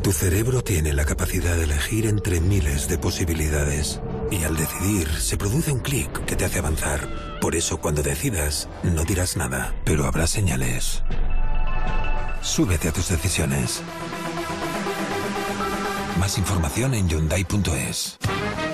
Tu cerebro tiene la capacidad de elegir entre miles de posibilidades. Y al decidir, se produce un clic que te hace avanzar. Por eso, cuando decidas, no dirás nada, pero habrá señales. Súbete a tus decisiones. Más información en Hyundai.es.